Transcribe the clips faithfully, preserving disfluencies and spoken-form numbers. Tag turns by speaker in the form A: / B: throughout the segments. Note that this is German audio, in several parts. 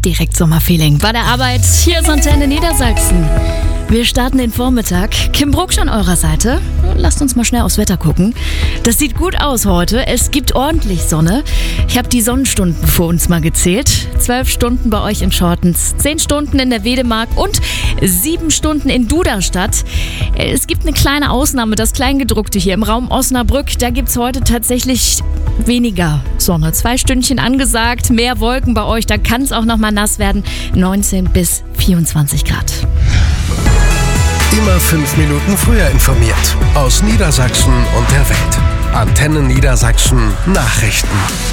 A: Direkt Sommerfeeling bei der Arbeit. Hier ist Antenne Niedersachsen. Wir starten den Vormittag. Kim Brucksch an eurer Seite. Lasst uns mal schnell aufs Wetter gucken. Das sieht gut aus heute. Es gibt ordentlich Sonne. Ich habe die Sonnenstunden vor uns mal gezählt. Zwölf Stunden bei euch in Schortens, zehn Stunden in der Wedemark und sieben Stunden in Duderstadt. Es gibt eine kleine Ausnahme, das Kleingedruckte hier im Raum Osnabrück. Da gibt es heute tatsächlich weniger Sonne. Zwei Stündchen angesagt, mehr Wolken bei euch. Da kann es auch noch mal nass werden. neunzehn bis vierundzwanzig Grad.
B: Immer fünf Minuten früher informiert. Aus Niedersachsen und der Welt. Antenne Niedersachsen Nachrichten.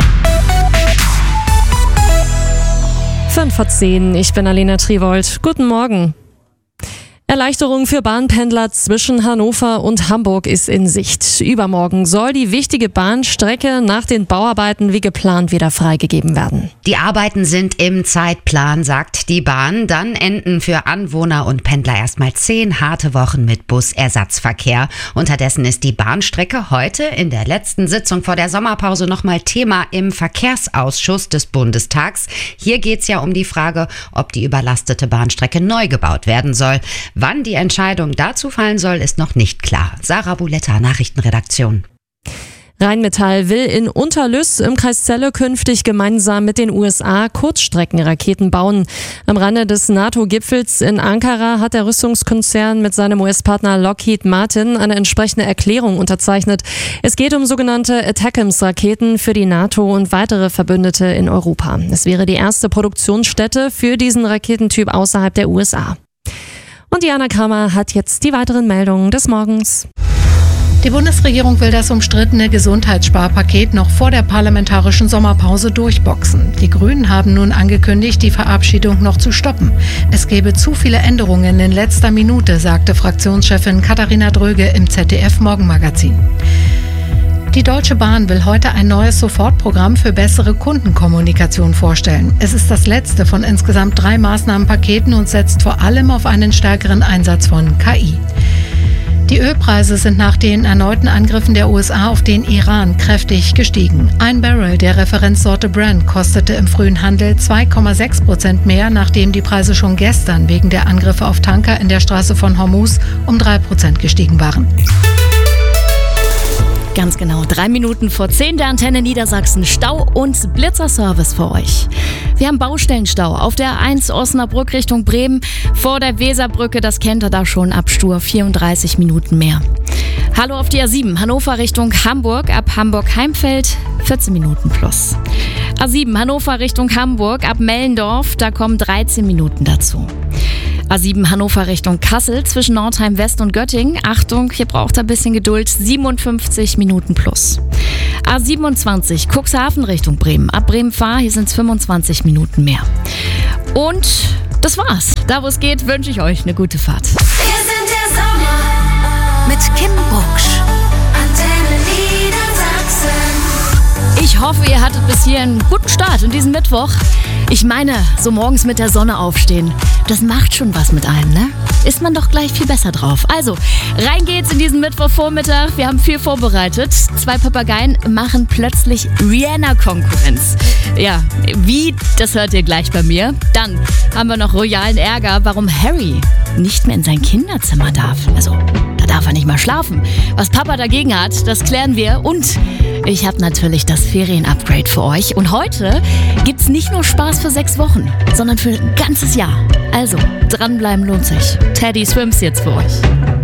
C: fünf vor zehn, ich bin Alena Triwold. Guten Morgen. Erleichterung für Bahnpendler zwischen Hannover und Hamburg ist in Sicht. Übermorgen soll die wichtige Bahnstrecke nach den Bauarbeiten wie geplant wieder freigegeben werden.
D: Die Arbeiten sind im Zeitplan, sagt die Bahn. Dann enden für Anwohner und Pendler erstmal zehn harte Wochen mit Busersatzverkehr. Unterdessen ist die Bahnstrecke heute in der letzten Sitzung vor der Sommerpause nochmal Thema im Verkehrsausschuss des Bundestags. Hier geht es ja um die Frage, ob die überlastete Bahnstrecke neu gebaut werden soll. Wann die Entscheidung dazu fallen soll, ist noch nicht klar. Sarah Buletta, Nachrichtenredaktion.
C: Rheinmetall will in Unterlüss im Kreis Celle künftig gemeinsam mit den U S A Kurzstreckenraketen bauen. Am Rande des NATO-Gipfels in Ankara hat der Rüstungskonzern mit seinem U S-Partner Lockheed Martin eine entsprechende Erklärung unterzeichnet. Es geht um sogenannte ATACMS-Raketen für die NATO und weitere Verbündete in Europa. Es wäre die erste Produktionsstätte für diesen Raketentyp außerhalb der U S A. Und Jana Kramer hat jetzt die weiteren Meldungen des Morgens.
E: Die Bundesregierung will das umstrittene Gesundheitssparpaket noch vor der parlamentarischen Sommerpause durchboxen. Die Grünen haben nun angekündigt, die Verabschiedung noch zu stoppen. Es gebe zu viele Änderungen in letzter Minute, sagte Fraktionschefin Katharina Dröge im Z D F-Morgenmagazin. Die Deutsche Bahn will heute ein neues Sofortprogramm für bessere Kundenkommunikation vorstellen. Es ist das letzte von insgesamt drei Maßnahmenpaketen und setzt vor allem auf einen stärkeren Einsatz von K I. Die Ölpreise sind nach den erneuten Angriffen der U S A auf den Iran kräftig gestiegen. Ein Barrel der Referenzsorte Brent kostete im frühen Handel zwei Komma sechs Prozent mehr, nachdem die Preise schon gestern wegen der Angriffe auf Tanker in der Straße von Hormuz um drei Prozent gestiegen waren.
A: Ganz genau, drei Minuten vor zehn der Antenne Niedersachsen. Stau und Blitzerservice für euch. Wir haben Baustellenstau auf der A eins Osnabrück Richtung Bremen. Vor der Weserbrücke, das kennt ihr da schon, ab Stur vierunddreißig Minuten mehr. Hallo auf die A sieben, Hannover Richtung Hamburg, ab Hamburg-Heimfeld vierzehn Minuten plus. A sieben, Hannover Richtung Hamburg, ab Mellendorf, da kommen dreizehn Minuten dazu. A sieben Hannover Richtung Kassel zwischen Nordheim West und Göttingen. Achtung, hier braucht ihr ein bisschen Geduld, siebenundfünfzig Minuten plus. A siebenundzwanzig Cuxhaven Richtung Bremen. Ab Bremen-Fahr, hier sind es fünfundzwanzig Minuten mehr. Und das war's. Da wo es geht, wünsche ich euch eine gute Fahrt.
F: Wir sind der Sommer mit Kim Brucksch. Antenne Niedersachsen.
A: Ich hoffe, ihr hattet bis hier einen guten Start in diesem Mittwoch. Ich meine, so morgens mit der Sonne aufstehen, das macht schon was mit einem, ne? Ist man doch gleich viel besser drauf. Also, rein geht's in diesen Mittwochvormittag. Wir haben viel vorbereitet. Zwei Papageien machen plötzlich Rihanna-Konkurrenz. Ja, wie, das hört ihr gleich bei mir. Dann haben wir noch royalen Ärger, warum Harry nicht mehr in sein Kinderzimmer darf. Also, da darf er nicht mal schlafen. Was Papa dagegen hat, das klären wir. Und ich habe natürlich das Ferien-Upgrade für euch. Und heute gibt's nicht nur Spaß für sechs Wochen, sondern für ein ganzes Jahr. Also, dranbleiben lohnt sich. Teddy Swims jetzt für euch.